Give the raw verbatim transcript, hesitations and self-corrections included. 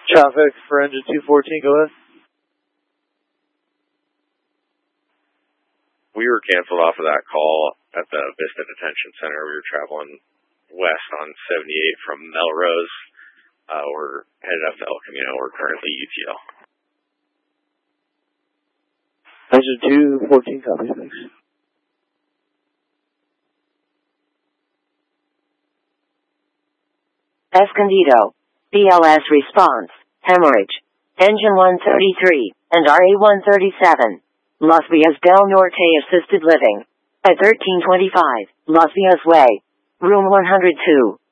Traffic for engine two fourteen, go ahead. We were canceled off of that call at the Vista Detention Center. We were traveling west on seventy-eight from Melrose. Uh, we're headed up to El Camino. We're currently U T L. Engine two fourteen, copy, thanks. Escondido. B L S response. Hemorrhage. Engine one thirty-three and R A one thirty-seven. Las Villas del Norte Assisted Living. At thirteen twenty-five, Las Villas Way. Room one hundred two.